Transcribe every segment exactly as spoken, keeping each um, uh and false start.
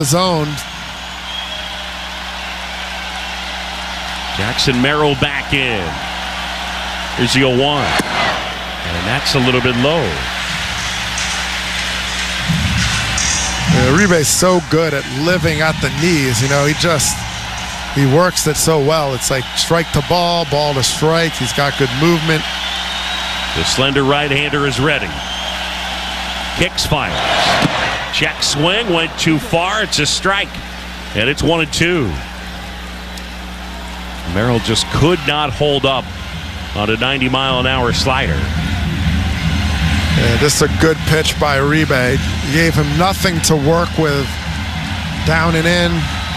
Zone. Jackson Merrill back in. Here's the oh one. And that's a little bit low. Yeah, Uribe's so good at living at the knees. You know, he just, he works it so well. It's like strike to ball, ball to strike. He's got good movement. The slender right-hander is ready. Kicks, fires. Check swing, went too far. It's a strike. And it's one and two. Merrill just could not hold up on a ninety mile an hour slider. Yeah, this is a good pitch by Uribe. He gave him nothing to work with. Down and in.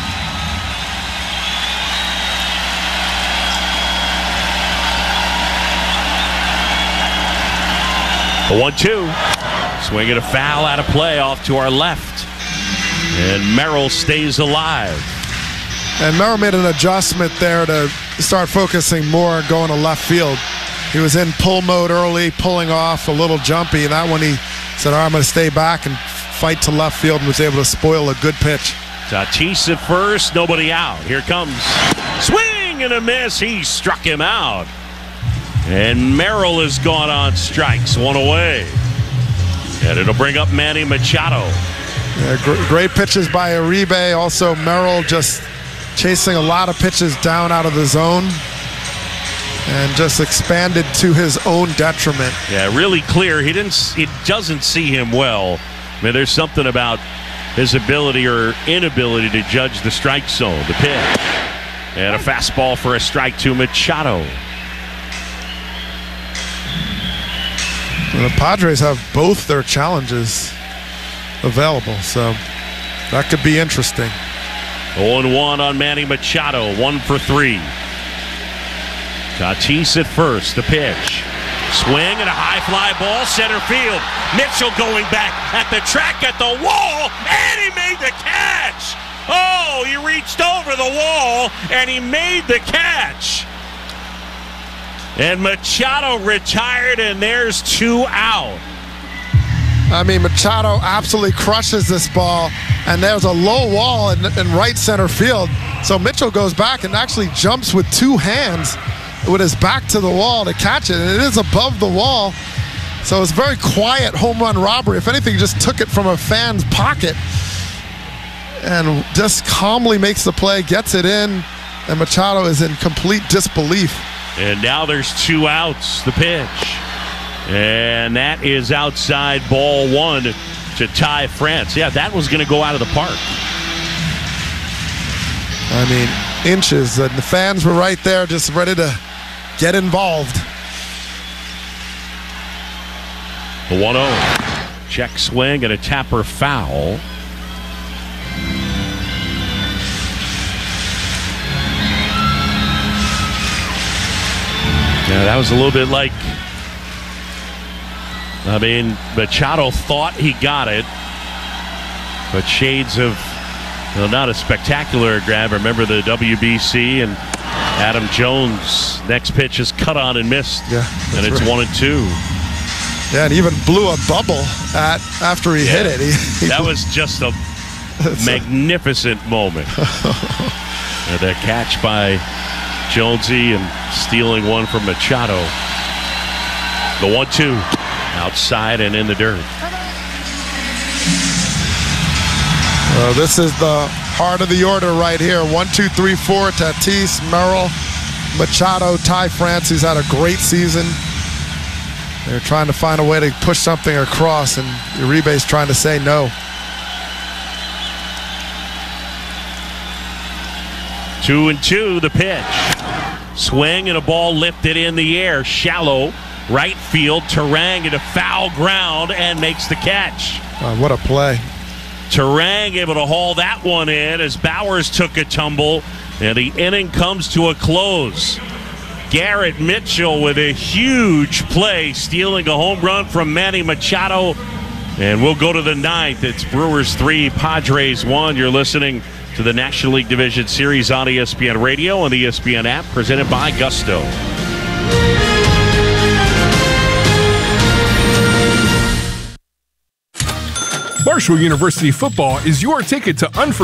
A one two. Swinging a foul out of play off to our left. And Merrill stays alive. And Merrill made an adjustment there to start focusing more going to left field. He was in pull mode early, pulling off, a little jumpy. And that one he said, all right, I'm going to stay back and fight to left field, and was able to spoil a good pitch. Tatis at first, nobody out. Here comes swing and a miss. He struck him out. And Merrill has gone on strikes, one away. And it'll bring up Manny Machado. Yeah, gr great pitches by Uribe. Also, Merrill just chasing a lot of pitches down out of the zone and just expanded to his own detriment. Yeah, really clear. He didn't. It doesn't see him well. I mean, there's something about his ability or inability to judge the strike zone. The pitch and a fastball for a strike to Machado. The Padres have both their challenges available, so that could be interesting. oh and one on Manny Machado, one for three. Tatis at first, the pitch. Swing and a high fly ball, center field. Mitchell going back at the track, at the wall, and he made the catch. Oh, he reached over the wall, and he made the catch. And Machado retired, and there's two out. I mean, Machado absolutely crushes this ball, and there's a low wall in, in right center field. So Mitchell goes back and actually jumps with two hands with his back to the wall to catch it, and it is above the wall. So it's very quiet home run robbery. If anything, he just took it from a fan's pocket and just calmly makes the play, gets it in, and Machado is in complete disbelief. And now there's two outs, the pitch. And that is outside ball one to Ty France. Yeah, that was going to go out of the park. I mean, inches. And the fans were right there just ready to get involved. The one oh. Check swing and a tapper foul. Yeah, that was a little bit like, I mean, Machado thought he got it, but shades of, well, not a spectacular grab. Remember the W B C, and Adam Jones' next pitch is cut on and missed, yeah, and it's right. one and two. Yeah, and even blew a bubble at after he yeah, hit it. He, he that was just a magnificent a... moment. And that catch by Jonesy and stealing one from Machado. The one two outside and in the dirt. Uh, this is the heart of the order right here. One, two, three, four. Tatis, Merrill, Machado, Ty France. He's had a great season. They're trying to find a way to push something across, and Uribe's trying to say no. Two and two, the pitch. Swing and a ball lifted in the air. Shallow, right field. Terang into foul ground and makes the catch. Uh, what a play. Terang able to haul that one in as Bowers took a tumble, and the inning comes to a close. Garrett Mitchell with a huge play, stealing a home run from Manny Machado. And we'll go to the ninth. It's Brewers three, Padres one. You're listening to the National League Division Series on E S P N Radio and the E S P N app, presented by Gusto. Marshall University football is your ticket to unforgettable